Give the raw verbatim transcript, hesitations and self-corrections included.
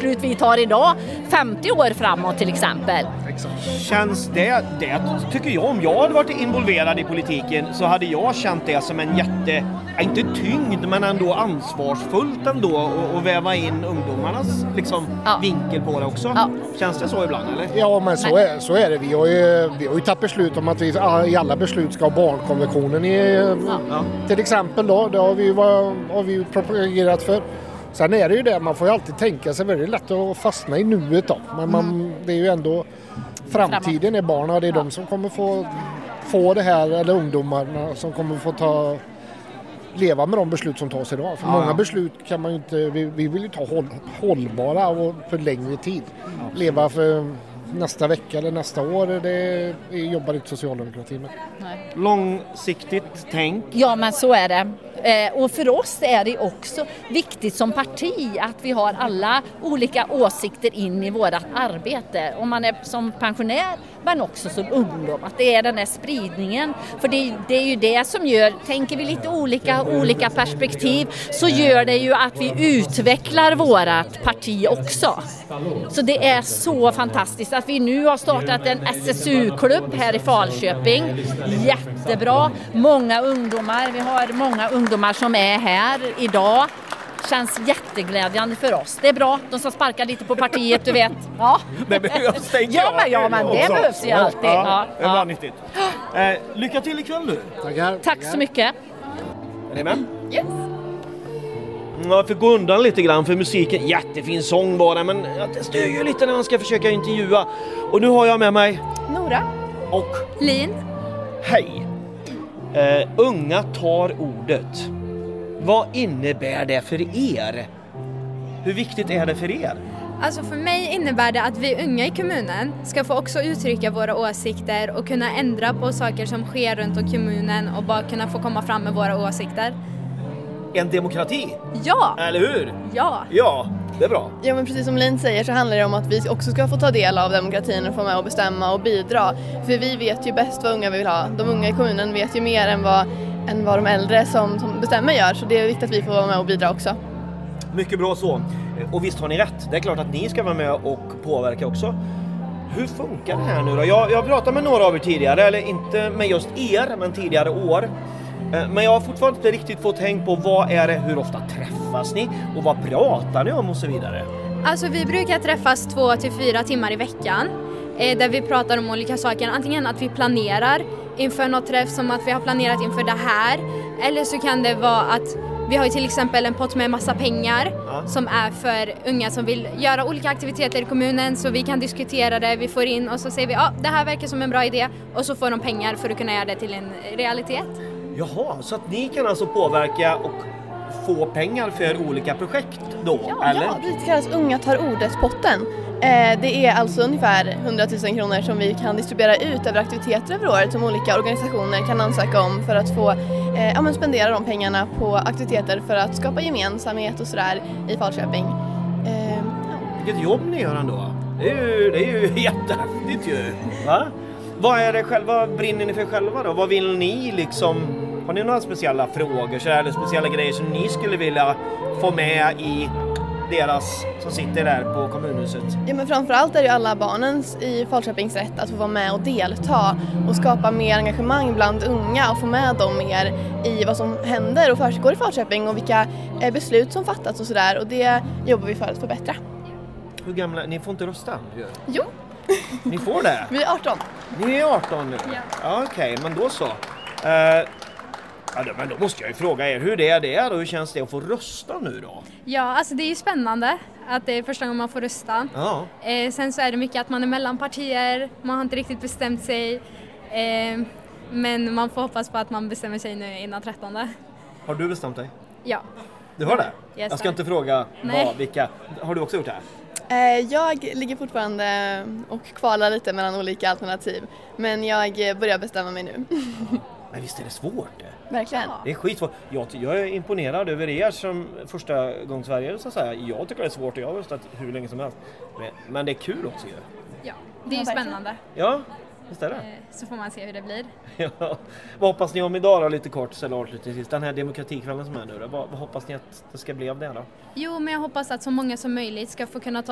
beslut vi tar idag femtio år framåt till exempel. Känns det, det tycker jag, om jag hade varit involverad i politiken så hade jag känt det som en jätte, inte tyngd men ändå ansvarsfullt ändå och, och väva in ungdomarnas liksom, ja. vinkel på det också. Ja. Känns det så ibland eller? Ja men så är, så är det. Vi har, ju, vi har ju tagit beslut om att vi i alla beslut ska ha barnkonventionen i, ja. till exempel då. Det har vi, har vi propagerat för. Sen är det ju det, man får ju alltid tänka sig väldigt lätt att fastna i nuet då. Men man, mm. det är ju ändå framtiden är barnen, det är ja. de som kommer få, få det här, eller ungdomarna som kommer få ta leva med de beslut som tas idag. För ja. många beslut kan man ju inte, vi, vi vill ju ta håll, hållbara och för längre tid. Ja. Leva för nästa vecka eller nästa år, det jobbar inte socialdemokratin med. Nej. Långsiktigt tänk. Ja men så är det. Eh, och för oss är det också viktigt som parti att vi har alla olika åsikter in i vårt arbete. Om man är som pensionär men också som ungdom. Att det är den här spridningen. För det, det är ju det som gör, tänker vi lite olika, olika perspektiv så gör det ju att vi utvecklar vårat parti också. Så det är så fantastiskt att vi nu har startat en S S U-klubb här i Falköping. Jättebra. Många ungdomar, vi har många ungdomar som är här idag. Känns jätteglädjande för oss. Det är bra, de ska sparka lite på partiet, du vet. Ja, det behövs, tänker jag. Ja, men, ja, men det behövs ju alltid. Ja, det var nyttigt. Eh, lycka till ikväll nu. Tackar. Tack så mycket. Är ni med? Yes. Jag fick gå undan lite grann för musiken. Jättefin sång bara, men det stör ju lite när man ska försöka intervjua. Och nu har jag med mig Nora och Lin. Hej. Uh, unga tar ordet. Vad innebär det för er? Hur viktigt är det för er? Alltså för mig innebär det att vi unga i kommunen ska få också uttrycka våra åsikter och kunna ändra på saker som sker runt om kommunen och bara kunna få komma fram med våra åsikter. En demokrati? Ja! Eller hur? Ja! Ja, det är bra. Ja, men precis som Lin säger så handlar det om att vi också ska få ta del av demokratin och få med och bestämma och bidra. För vi vet ju bäst vad unga vi vill ha. De unga i kommunen vet ju mer än vad, än vad de äldre som, som bestämmer gör. Så det är viktigt att vi får vara med och bidra också. Mycket bra så. Och visst har ni rätt. Det är klart att ni ska vara med och påverka också. Hur funkar det här nu då? Jag, jag pratade med några av er tidigare, eller inte med just er, men tidigare år. Men jag har fortfarande inte riktigt fått tänk på vad är det, hur ofta träffas ni och vad pratar ni om och så vidare? Alltså vi brukar träffas två till fyra timmar i veckan eh, där vi pratar om olika saker. Antingen att vi planerar inför något träff som att vi har planerat inför det här. Eller så kan det vara att vi har ju till exempel en pott med massa pengar ja. som är för unga som vill göra olika aktiviteter i kommunen. Så vi kan diskutera det, vi får in och så säger vi ja, det här verkar som en bra idé. Och så får de pengar för att kunna göra det till en realitet. Jaha, så att ni kan alltså påverka och få pengar för olika projekt då, ja, eller? Ja, det kallas Unga tar ordet-potten. Eh, det är alltså ungefär hundratusen kronor som vi kan distribuera ut över aktiviteter över året som olika organisationer kan ansöka om för att få eh, ja, men spendera de pengarna på aktiviteter för att skapa gemensamhet och sådär i Falköping. Eh, ja. Vilket jobb ni gör ändå. Det är ju, det är ju jättehäftigt ju. Va? Vad är det själva, brinner ni för själva då? Vad vill ni liksom, har ni några speciella frågor så eller speciella grejer som ni skulle vilja få med i deras som sitter där på kommunhuset? Ja, men framförallt är det ju alla barnens i Falköpings rätt att få vara med och delta och skapa mer engagemang bland unga och få med dem mer i vad som händer och försiggår i Falköping och vilka beslut som fattats och sådär, och det jobbar vi för att förbättra. Hur gamla, ni får inte rösta? Jo. Ni får det? Vi är arton. Ni är arton nu? Ja. Ja, okej, okay, men då så. Uh, ja, då, men då måste jag ju fråga er, hur det är det och hur känns det att få rösta nu då? Ja, alltså det är ju spännande att det är första gången man får rösta. Ja. Eh, sen så är det mycket att man är mellan partier, man har inte riktigt bestämt sig. Eh, men man får hoppas på att man bestämmer sig nu innan trettonde. Har du bestämt dig? Ja. Du har det? Yes, jag ska inte fråga vad, vilka. Har du också gjort det här? Jag ligger fortfarande och kvalar lite mellan olika alternativ. Men jag börjar bestämma mig nu. Men visst är det svårt det? Verkligen. Det är skitsvårt. Jag, jag är imponerad över er som första gång Sverige så att säga. Jag tycker det är svårt och jag har röstat hur länge som helst. Men, men det är kul också ju. Ja, det är ju spännande. Ja, visst är det. Så får man se hur det blir. Ja. Vad hoppas ni om idag då, lite kort så avslutningsvis? Den här demokratikvällen som är nu då. Vad, vad hoppas ni att det ska bli av det då? Jo, men jag hoppas att så många som möjligt ska få kunna ta